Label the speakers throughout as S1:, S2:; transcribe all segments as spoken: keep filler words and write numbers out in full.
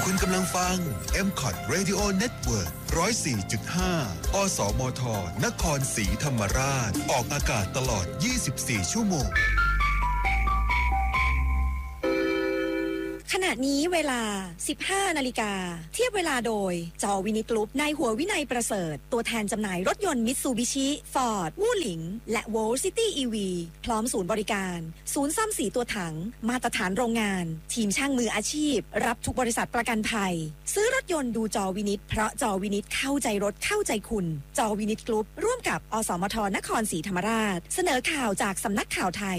S1: คุณกำลังฟัง เอ็ม คอท Radio Network หนึ่งศูนย์สี่จุดห้า อสมท นครศรีธรรมราชออกอากาศตลอดยี่สิบสี่ชั่วโมง
S2: ขณะนี้เวลา สิบห้านาฬิกาเทียบเวลาโดยจอวินิตกรุ๊ปนายหัววินัยประเสริฐตัวแทนจำหน่ายรถยนต์มิตซูบิชิฟอร์ดวู่หลิงและโวลซิตี้ อี วี พร้อมศูนย์บริการศูนย์ซ่อมสีตัวถังมาตรฐานโรงงานทีมช่างมืออาชีพรับทุกบริษัทประกันภัยซื้อรถยนต์ดูจอวินิตเพราะจอวินิตเข้าใจรถเข้าใจคุณจอวินิตกรุ๊ปร่วมกับอสมทนครศรีธรรมราชเสนอข่าวจากสำนักข่าวไทย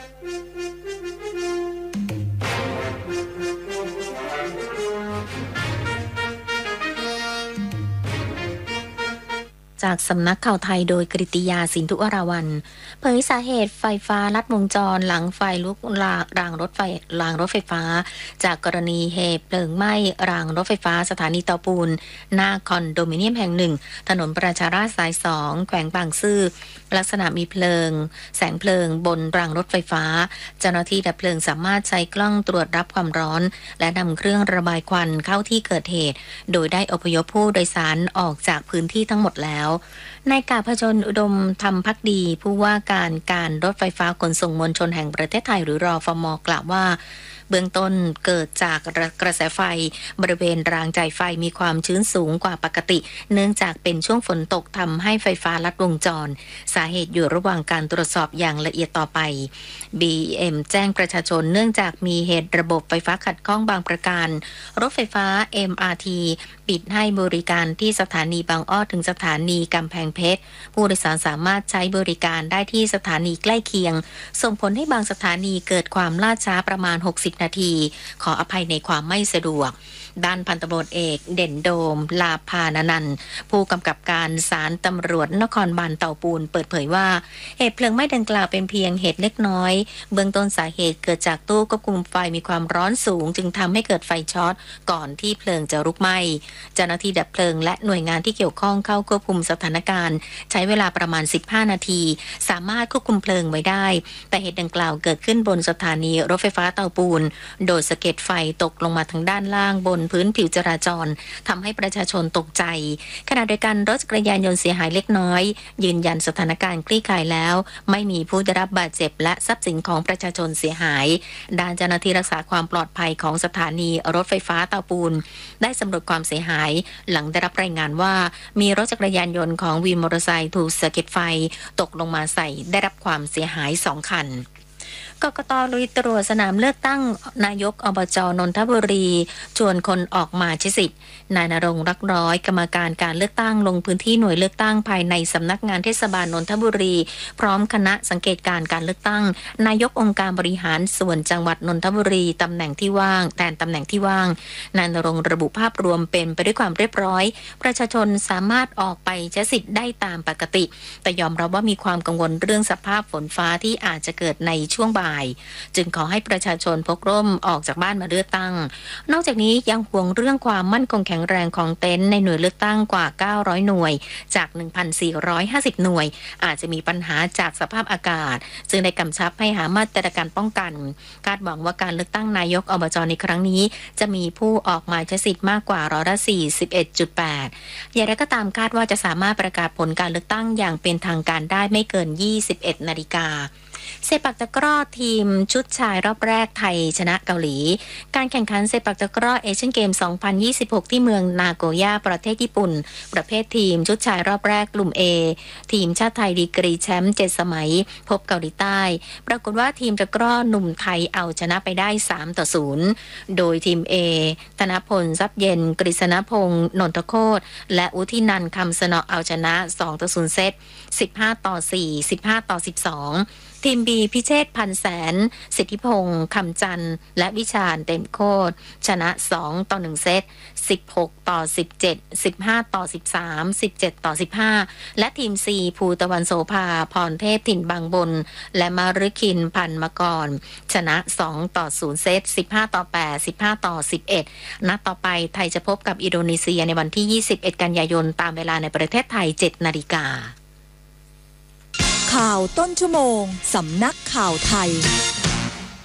S3: จากสำนักข่าวไทยโดยกฤติยาสินธุอราวัลย์เผยสาเหตุไฟฟ้าลัดวงจรหลังไฟลุกรางรถไฟรางรถไฟฟ้าจากกรณีเหตุเพลิงไหม้รางรถไฟฟ้าสถานีเตาปูนหน้าคอนโดมิเนียมแห่งหนึ่งถนนประชาราษฎร์สายสองแขวงบางซื่อลักษณะมีเพลิงแสงเพลิงบนรางรถไฟฟ้าเจ้าหน้าที่ดับเพลิงสามารถใช้กล้องตรวจรับความร้อนและนำเครื่องระบายควันเข้าที่เกิดเหตุโดยได้อพยพผู้โดยสารออกจากพื้นที่ทั้งหมดแล้วนายกาพจน์อุดมธรรมภักดีผู้ว่าการการรถไฟฟ้าขนส่งมวลชนแห่งประเทศไทยหรือรฟม.กล่าวว่าเบื้องต้นเกิดจากกระแสไฟบริเวณรางจ่ายไฟมีความชื้นสูงกว่าปกติเนื่องจากเป็นช่วงฝนตกทำให้ไฟฟ้าลัดวงจรสาเหตุอยู่ระหว่างการตรวจสอบอย่างละเอียดต่อไป บี เอ็ม แจ้งประชาชนเนื่องจากมีเหตุระบบไฟฟ้าขัดข้องบางประการรถไฟฟ้า เอ็ม อาร์ ที ปิดให้บริการที่สถานีบางอ้อถึงสถานีกำแพงเพชรผู้โดยสารสามารถใช้บริการได้ที่สถานีใกล้เคียงส่งผลให้บางสถานีเกิดความล่าช้าประมาณหกสิบนาทีขออภัยในความไม่สะดวกด้านพันตำรวจเอกเด่นโดมลาภานนันท์ผู้กำกับการศาลตำรวจนครบาลเตาปูนเปิดเผยว่าเหตุเพลิงไหม้ดังกล่าวเป็นเพียงเหตุเล็กน้อยเบื้องต้นสาเหตุเกิดจากตู้ควบคุมไฟมีความร้อนสูงจึงทำให้เกิดไฟช็อตก่อนที่เพลิงจะลุกไหม้เจ้าหน้าที่ดับเพลิงและหน่วยงานที่เกี่ยวข้องเข้าควบคุมสถานการณ์ใช้เวลาประมาณสิบห้านาทีสามารถควบคุมเพลิงไว้ได้แต่เหตุดังกล่าวเกิดขึ้นบนสถานีรถไฟฟ้าเตาปูนโดยสะเก็ดไฟตกลงมาทางด้านล่างบนพื้นผิวจราจรทำให้ประชาชนตกใจขณะเดียวกันรถจักรยานยนต์เสียหายเล็กน้อยยืนยันสถานการณ์คลี่คลายแล้วไม่มีผู้ได้รับบาดเจ็บและทรัพย์สินของประชาชนเสียหายด้านเจ้าหน้าที่รักษาความปลอดภัยของสถานีรถไฟฟ้าเตาปูนได้สำรวจความเสียหายหลังได้รับรายงานว่ามีรถจักรยานยนต์ของวินมอเตอร์ไซค์ถูกสะเก็ดไฟตกลงมาใส่ได้รับความเสียหายสองคันกกต.ลุยตรวจสนามเลือกตั้งนายกอบจ.นนทบุรีชวนคนออกมาใช้สิทธิ์นายณรงค์รักร้อยกรรมการการเลือกตั้งลงพื้นที่หน่วยเลือกตั้งภายในสำนักงานเทศบาลนนทบุรีพร้อมคณะสังเกตการการเลือกตั้งนายกองค์การบริหารส่วนจังหวัดนนทบุรีตำแหน่งที่ว่างแทนตำแหน่งที่ว่างนายณรงค์ระบุภาพรวมเป็นไปด้วยความเรียบร้อยประชาชนสามารถออกไปใช้สิทธิ์ได้ตามปกติแต่ยอมรับว่ามีความกังวลเรื่องสภาพฝนฟ้าที่อาจจะเกิดในช่วงบ่ายจึงขอให้ประชาชนพกร่มออกจากบ้านมาเลือกตั้งนอกจากนี้ยังห่วงเรื่องความมั่นคงแข็งแรงของเต็นท์ในหน่วยเลือกตั้งกว่าเก้าร้อยหน่วยจาก หนึ่งพันสี่ร้อยห้าสิบ หน่วยอาจจะมีปัญหาจากสภาพอากาศจึงได้กำชับให้หามาตรการป้องกันคาดหวังว่าการเลือกตั้งนายกอบจในครั้งนี้จะมีผู้ออกมาใช้สิทธิ์มากกว่าร้อยละ สี่สิบเอ็ดจุดแปด อย่างไรก็ตามคาดว่าจะสามารถประกาศผลการเลือกตั้งอย่างเป็นทางการได้ไม่เกิน ยี่สิบเอ็ดนาฬิกาเซปักตะกร้อทีมชุดชายรอบแรกไทยชนะเกาหลีการแข่งขันเซปักตะกร้อเอเชียนเกม สองพันยี่สิบหก ที่เมืองนาโกย่าประเทศญี่ปุ่นประเภททีมชุดชายรอบแรกกลุ่ม A ทีมชาติไทยดีกรีแชมป์เจ็ดสมัยพบเกาหลีใต้ปรากฏว่าทีมตะกร้อหนุ่มไทยเอาชนะไปได้สามต่อศูนย์โดยทีม A ธนพลทรัพย์เย็นกฤษณพงษ์นนทโคตรและอุทินันท์คำสนอเอาชนะสองต่อศูนย์เซตสิบห้าต่อสี่ สิบห้าต่อสิบสองทีม B พิเชษพันแสนสิทธิพงษ์คำจันทร์และวิชาญเต็มโคตรชนะสองต่อหนึ่งเซตสิบหกต่อสิบเจ็ด สิบห้าต่อสิบสาม สิบเจ็ดต่อสิบห้าและทีม C ภูตะวันโสภาพรเทพถิ่นบางบนและมารุคินพันมกรชนะสองต่อศูนย์เซตสิบห้าต่อแปด สิบห้าต่อสิบเอ็ดนัดต่อไปไทยจะพบกับอินโดนีเซียในวันที่ยี่สิบเอ็ดกันยายนตามเวลาในประเทศไทย เจ็ดนาฬิกา
S2: ข่าวต้นชั่วโมงสำนักข่าวไทย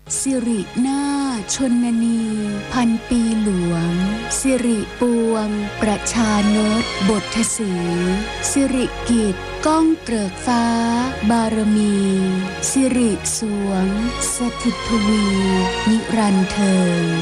S4: สิรินาถชนนีพันปีหลวงสิริปวงประชานตบทสีสิริกิจก้องเกริกฟ้าบารมีสิริสวงสถิตทวีนิรันดร์เทิน